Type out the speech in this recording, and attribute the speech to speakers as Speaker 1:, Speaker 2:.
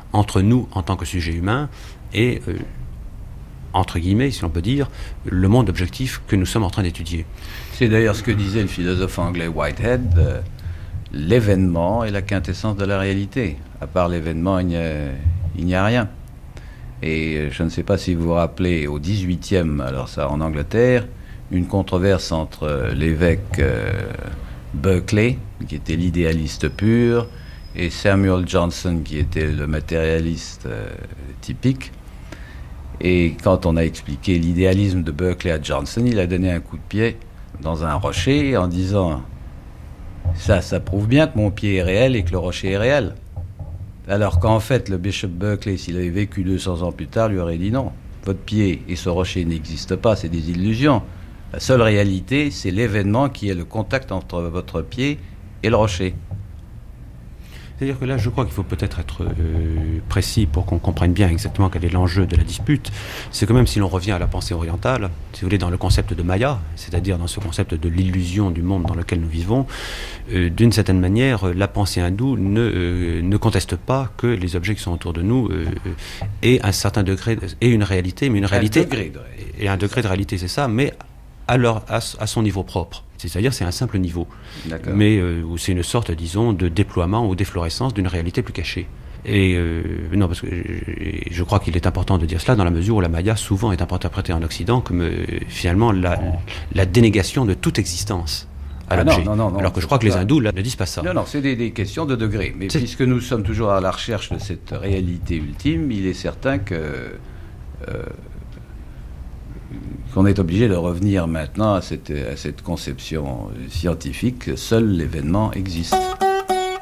Speaker 1: entre nous en tant que sujet humain et, entre guillemets, si l'on peut dire, le monde objectif que nous sommes en train d'étudier.
Speaker 2: C'est d'ailleurs ce que disait le philosophe anglais Whitehead, l'événement est la quintessence de la réalité. À part l'événement, il n'y a rien. Et je ne sais pas si vous vous rappelez, au XVIIIe, alors ça en Angleterre, une controverse entre l'évêque Berkeley, qui était l'idéaliste pur, et Samuel Johnson, qui était le matérialiste typique. Et quand on a expliqué l'idéalisme de Berkeley à Johnson, il a donné un coup de pied dans un rocher en disant « ça prouve bien que mon pied est réel et que le rocher est réel ». Alors qu'en fait, le bishop Berkeley, s'il avait vécu 200 ans plus tard, lui aurait dit « non, votre pied et ce rocher n'existent pas, c'est des illusions. La seule réalité, c'est l'événement qui est le contact entre votre pied et le rocher ».
Speaker 1: C'est-à-dire que là, je crois qu'il faut peut-être être précis pour qu'on comprenne bien exactement quel est l'enjeu de la dispute. C'est que même si l'on revient à la pensée orientale, si vous voulez, dans le concept de Maya, c'est-à-dire dans ce concept de l'illusion du monde dans lequel nous vivons, d'une certaine manière, la pensée hindoue ne conteste pas que les objets qui sont autour de nous aient un certain degré, aient une réalité, mais une réalité... Et un degré de réalité, c'est ça, mais à son niveau propre. C'est-à-dire c'est un simple niveau, mais c'est une sorte, disons, de déploiement ou d'efflorescence d'une réalité plus cachée. Et non, parce que je crois qu'il est important de dire cela dans la mesure où la Maya souvent est interprétée en Occident comme finalement la dénégation de toute existence à l'objet. Non, alors que je crois que les hindous là, ne disent pas ça.
Speaker 2: Non, c'est des questions de degrés. Mais puisque nous sommes toujours à la recherche de cette réalité ultime, il est certain qu'on est obligé de revenir maintenant à cette conception scientifique. Seul l'événement existe.